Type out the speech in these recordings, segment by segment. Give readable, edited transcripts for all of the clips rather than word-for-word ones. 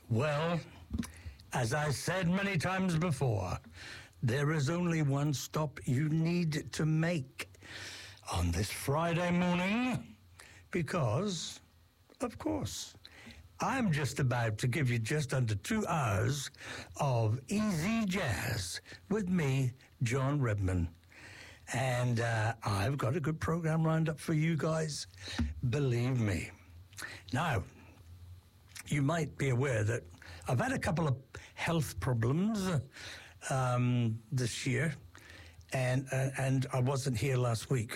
Well, as I said many times before, there is only one stop you need to make on this Friday morning because, of course, I'm just about to give you just under 2 hours of easy jazz with me, John Redman. And I've got a good program lined up for you guys, believe me. Now, you might be aware that I've had a couple of health problems this year, and I wasn't here last week.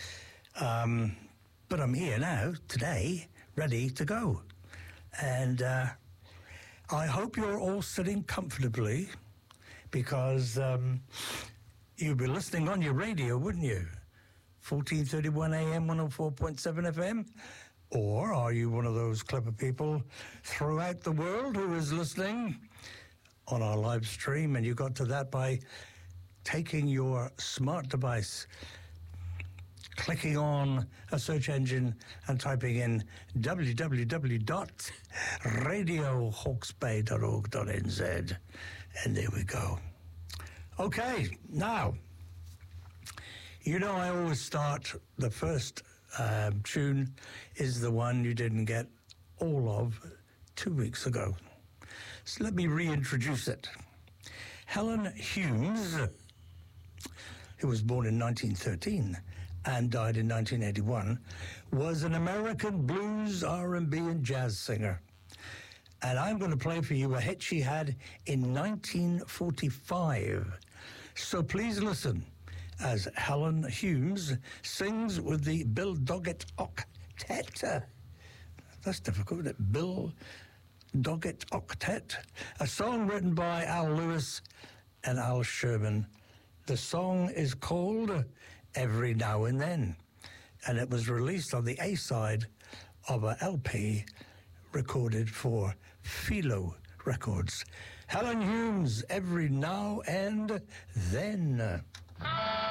But I'm here now, today, ready to go. And I hope you're all sitting comfortably because you'd be listening on your radio, wouldn't you? 1431 AM, 104.7 FM? Or are you one of those clever people throughout the world who is listening on our live stream, and you got to that by taking your smart device, clicking on a search engine and typing in www.radiohawksbay.org.nz, and there we go. Okay, now, you know I always start the first tune is the one you didn't get all of 2 weeks ago. So let me reintroduce it. Helen Humes, who was born in 1913 and died in 1981, was an American blues, R&B, and jazz singer. And I'm going to play for you a hit she had in 1945. So please listen as Helen Humes sings with the Bill Doggett Octet. That's difficult, isn't it? Bill Doggett Octet. A song written by Al Lewis and Al Sherman. The song is called Every Now and Then, and it was released on the A-side of an LP recorded for Philo Records. Helen Humes, Every Now and Then.